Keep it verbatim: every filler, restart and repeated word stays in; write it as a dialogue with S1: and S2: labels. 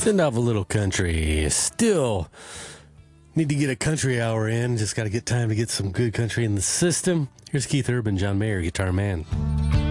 S1: Send off a little country. Still need to get a country hour in. Just got to get time to get some good country in the system. Here's Keith Urban, John Mayer, Guitar Man.